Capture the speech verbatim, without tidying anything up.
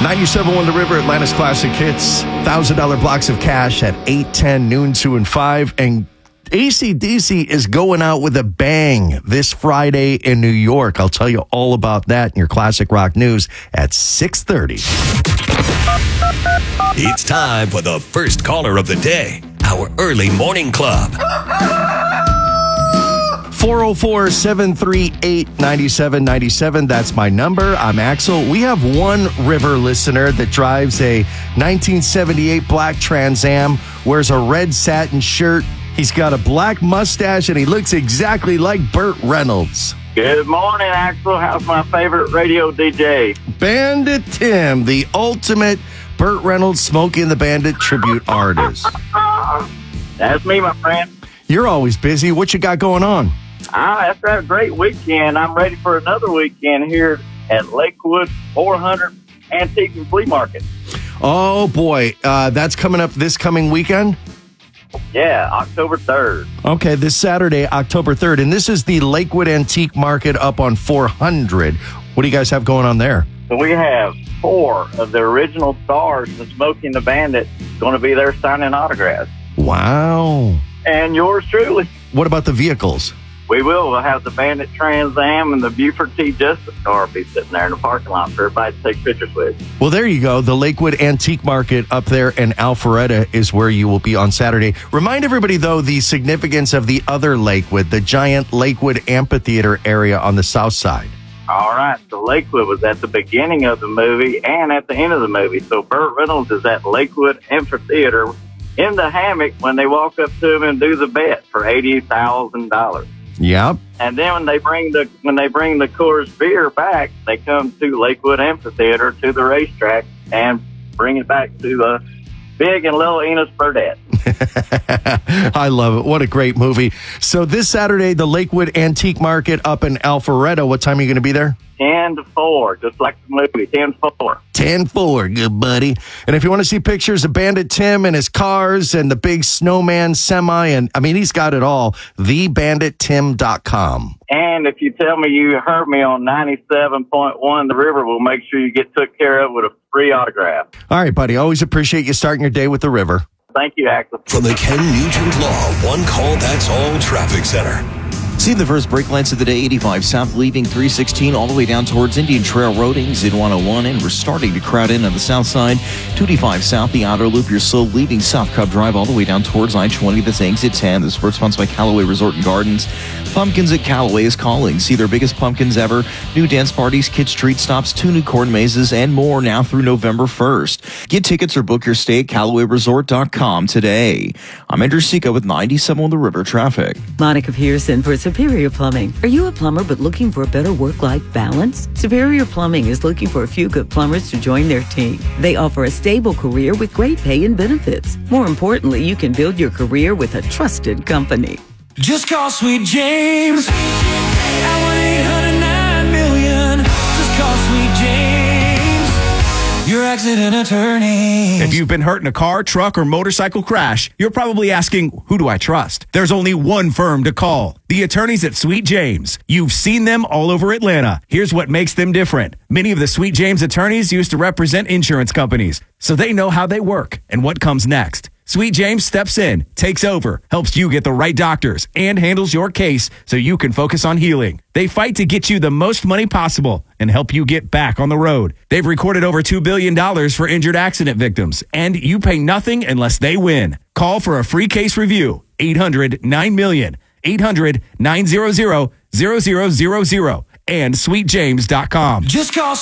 ninety-seven point one The River, Atlanta's classic hits. one thousand dollars blocks of cash at eight, ten, noon, two, and five. And A C D C is going out with a bang this Friday in New York. I'll tell you all about that in your Classic Rock News at six thirty. It's time for the first caller of the day, our early morning club. four oh four, seven three eight, nine seven nine seven. That's my number. I'm Axel. We have one River listener that drives a nineteen seventy-eight black Trans Am, wears a red satin shirt. He's got a black mustache, and he looks exactly like Burt Reynolds. Good morning, Axel. How's my favorite radio D J? Bandit Tim, the ultimate Burt Reynolds Smokey and the Bandit tribute artist. That's me, my friend. You're always busy. What you got going on? Ah, after a great weekend, I'm ready for another weekend here at Lakewood four hundred Antique and Flea Market. Oh, boy. Uh, that's coming up this coming weekend? Yeah, October third. Okay, this Saturday, October third. And this is the Lakewood Antique Market up on four hundred. What do you guys have going on there? So we have four of the original stars of Smokey and the Bandit going to be there signing autographs. Wow. And yours truly. What about the vehicles? We will. We'll have the Bandit Trans Am and the Buford T. Justice car be sitting there in the parking lot for everybody to take pictures with. Well, there you go. The Lakewood Antique Market up there in Alpharetta is where you will be on Saturday. Remind everybody, though, the significance of the other Lakewood, the giant Lakewood Amphitheater area on the south side. All right. So Lakewood was at the beginning of the movie and at the end of the movie. So Burt Reynolds is at Lakewood Amphitheater in the hammock when they walk up to him and do the bet for eighty thousand dollars. Yep. And then when they bring the when they bring the Coors beer back, they come to Lakewood Amphitheater to the racetrack and bring it back to uh, Big and Little Enos Burdett. I love it. What a great movie. So this Saturday, the Lakewood Antique Market up in Alpharetta. What time are you going to be there? ten to four, just like the movie, ten to four. ten four, good buddy. And if you want to see pictures of Bandit Tim and his cars and the big snowman semi, and I mean, he's got it all, the bandit tim dot com. And if you tell me you heard me on ninety-seven point one The River, we'll make sure you get took care of with a free autograph. All right, buddy. Always appreciate you starting your day with the River. Thank you, Axel. From the Ken Nugent Law One Call That's All Traffic Center. See the first brake lights of the day, eighty-five south, leaving three sixteen all the way down towards Indian Trail Road, exit one oh one, and we're starting to crowd in on the south side. two eighty-five south, the outer loop, you're slow, leaving South Cub Drive all the way down towards I twenty, that's exit ten. The sport sponsored by Callaway Resort and Gardens. Pumpkins at Callaway is calling. See their biggest pumpkins ever, new dance parties, kids treat stops, two new corn mazes, and more now through November first. Get tickets or book your stay at Callaway Resort dot com today. I'm Andrew Seco with ninety-seven on the River Traffic. Monica Pearson for Superior Plumbing. Are you a plumber but looking for a better work-life balance? Superior Plumbing is looking for a few good plumbers to join their team. They offer a stable career with great pay and benefits. More importantly, you can build your career with a trusted company. Just call Sweet James at one eight hundred nine million. Just call Sweet James, your accident attorney. If you've been hurt in a car, truck, or motorcycle crash, you're probably asking, who do I trust? There's only one firm to call. The attorneys at Sweet James. You've seen them all over Atlanta. Here's what makes them different. Many of the Sweet James attorneys used to represent insurance companies, so they know how they work and what comes next. Sweet James steps in, takes over, helps you get the right doctors, and handles your case so you can focus on healing. They fight to get you the most money possible and help you get back on the road. They've recorded over two billion dollars for injured accident victims, and you pay nothing unless they win. Call for a free case review. eight hundred nine million, eight hundred nine hundred, zero zero zero zero and sweet james dot com. Just call